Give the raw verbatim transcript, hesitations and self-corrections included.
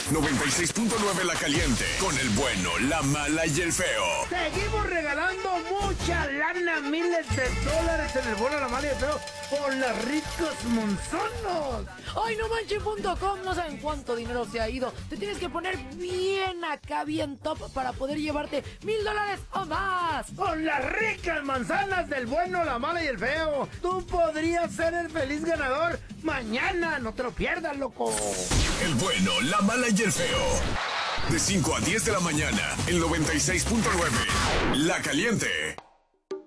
noventa y seis punto nueve La Caliente, con el bueno, la mala y el feo. Seguimos regalando mucha lana, miles de dólares en el bueno, la mala y el feo, por los ricos monzonos. Ay, no manches punto com, no saben cuánto dinero se ha ido. Te tienes que poner bien acá, bien top, para poder llevarte mil dólares o más. Con las ricas manzanas del bueno, la mala y el feo, tú podrías ser el feliz ganador mañana. No te lo pierdas, loco. El bueno, la mala y el feo. De cinco a diez de la mañana, el noventa y seis punto nueve La Caliente.